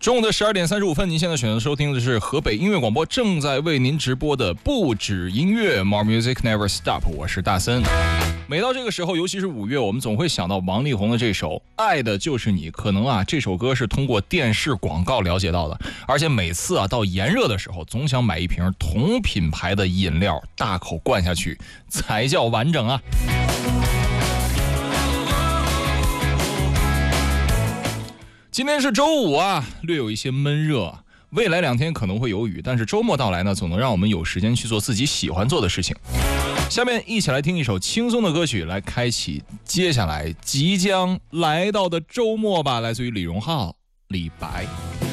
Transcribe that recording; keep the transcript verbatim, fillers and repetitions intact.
中午的十二点三十五分，您现在选择收听的是河北音乐广播正在为您直播的不止音乐 More Music Never Stop， 我是大森。每到这个时候，尤其是五月，我们总会想到王力宏的这首《爱的就是你》。可能啊，这首歌是通过电视广告了解到的，而且每次啊到炎热的时候，总想买一瓶同品牌的饮料，大口灌下去才叫完整啊。今天是周五啊，略有一些闷热，未来两天可能会有雨，但是周末到来呢，总能让我们有时间去做自己喜欢做的事情。下面一起来听一首轻松的歌曲，来开启接下来即将来到的周末吧，来自于李荣浩、李白。